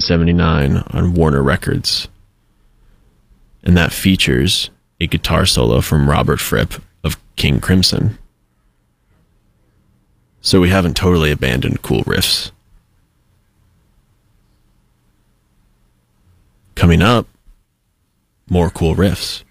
1979 on Warner Records. And that features a guitar solo from Robert Fripp of King Crimson. So we haven't totally abandoned cool riffs. Coming up, more cool riffs.